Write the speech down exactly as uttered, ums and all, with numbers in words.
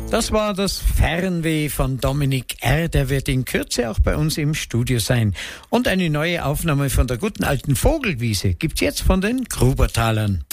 Das war das Fernweh von Dominik R. Der wird in Kürze auch bei uns im Studio sein. Und eine neue Aufnahme von der guten alten Vogelwiese gibt's jetzt von den Grubertalern.